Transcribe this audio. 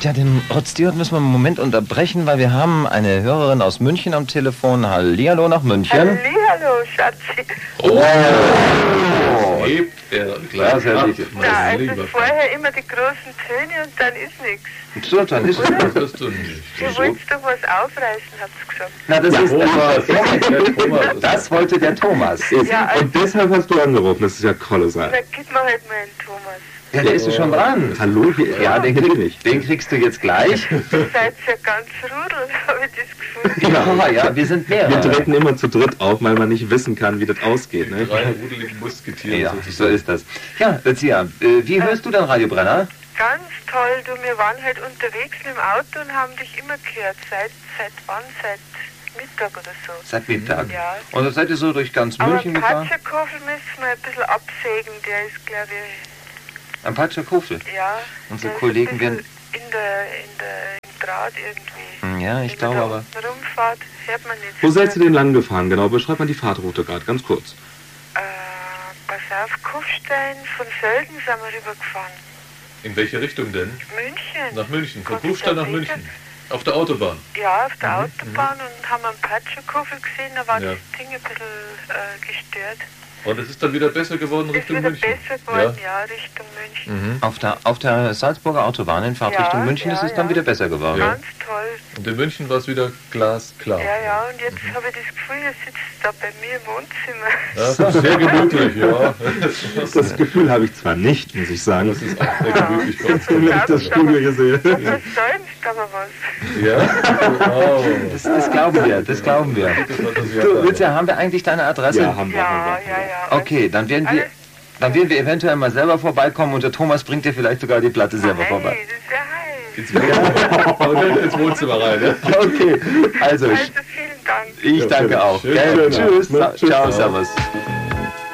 Tja, den Rod Stewart müssen wir einen Moment unterbrechen, weil wir haben eine Hörerin aus München am Telefon. Hallihallo nach München. Hallihallo, Schatzi. Oh! Klar, Also vorher immer die großen Töne und dann ist nichts. So, dann ist es. Das hast du nicht. Du wolltest doch was aufreißen, hat's gesagt. Na, das ist Thomas. das wollte der Thomas. Ja, also, Und deshalb hast du angerufen, das ist ja kolossal. na, gib mir halt mal einen Thomas. Ja, der ist ja schon dran. Hallo, Ja, den kriegst du jetzt gleich. Ihr seid ja ganz rudel, habe ich das Gefühl. Ja, wir sind Wir mehrere. treten immer zu dritt auf, weil man nicht wissen kann, wie das ausgeht. Ne? 3 rudelige Musketiere. Ja, so ist das. Ja, Lucia, wie hörst du dann Radio Brenner? Ganz toll, du, wir waren halt unterwegs mit dem Auto und haben dich immer gehört. Seit wann? Seit Mittag oder so. Seit Mittag. Ja. Und dann seid ihr so durch ganz Aber München gefahren? Patschakofel müssen wir ein bisschen absägen, der ist, glaube ich, Am Patschakofel? ja. Unsere der ist Kollegen ein werden... bisschen im Draht irgendwie. Ja, ich glaube aber... Wenn man da rumfahrt, hört man nicht. Wo seid ihr denn lang gefahren? Genau, beschreib mal die Fahrtroute gerade, ganz kurz. Pass auf, Kufstein, von Sölden sind wir rübergefahren. In welche Richtung denn? München. Nach München. Von Kannst du Kufstein da nach sicher? München. Auf der Autobahn. Ja, auf der Autobahn und haben einen Patschakofel gesehen, da war Ja. das Ding ein bisschen gestört. Und es ist dann wieder besser geworden Ist Richtung wieder München. besser geworden, ja, Richtung München. Auf der Salzburger Autobahn in Fahrtrichtung Ja, München ist es ja, dann ja. wieder besser geworden. Ja. Ganz toll. Und in München war es wieder glasklar. Ja, und jetzt habe ich das Gefühl, ihr sitzt da bei mir im Wohnzimmer. Ja, das ist sehr gemütlich, ja. Das Gefühl habe ich zwar nicht, muss ich sagen. Das ist auch sehr gemütlich bei uns. Wenn ich das Studio hier sehe. Du versäumst aber was. Ja? Oh. Das glauben wir, das glauben wir. Du, Lucia, haben wir eigentlich deine Adresse? Ja, haben wir. Ja. Okay, dann werden wir eventuell mal selber vorbeikommen und der Thomas bringt dir vielleicht sogar die Platte selber vorbei. Hey, das ist ja heiß. Und ins Wohnzimmer rein, ja? Okay, also Also vielen Dank. ich danke auch. Schön. Gell? Schön. Tschüss, Tschüss. ciao, servus.